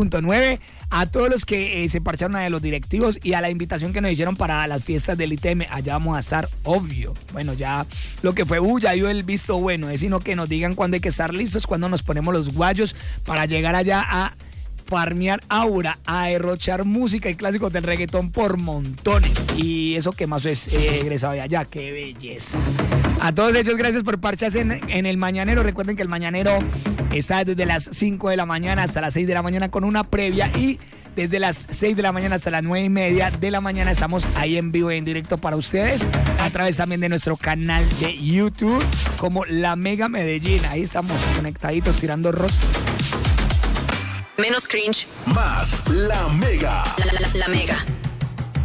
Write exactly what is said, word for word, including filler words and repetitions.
punto nueve. A todos los que eh, se parcharon a los directivos y a la invitación que nos hicieron para las fiestas del I T M, allá vamos a estar, obvio. Bueno, ya lo que fue, uh, ya dio el visto bueno, es sino que nos digan cuándo hay que estar listos, cuándo nos ponemos los guayos para llegar allá a farmear aura, a derrochar música y clásicos del reggaetón por montones. Y eso que más es eh, egresado de allá, qué belleza. A todos ellos, gracias por parcharse en, en el Mañanero. Recuerden que el Mañanero está desde las cinco de la mañana hasta las seis de la mañana con una previa, y desde las seis de la mañana hasta las nueve y media de la mañana estamos ahí en vivo y en directo para ustedes, a través también de nuestro canal de YouTube como La Mega Medellín. Ahí estamos conectaditos tirando rostro. Menos cringe. Más La Mega. La, la, la, la Mega.